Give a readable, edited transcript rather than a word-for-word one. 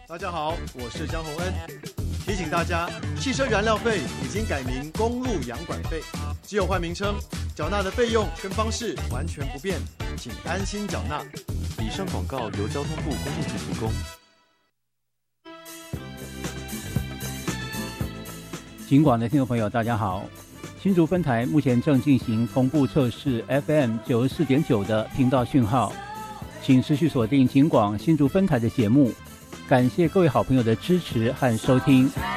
大家好，我是江宏恩。提醒大家，汽车燃料费已经改名公路养管费，只有换名称，缴纳的费用跟方式完全不变，请安心缴纳。 以上广告由交通部公路局提供。 警广的听众朋友，大家好。新竹分台目前正进行同步测试 FM 94.9的频道讯号，请持续锁定警广新竹分台的节目。感谢各位好朋友的支持和收听。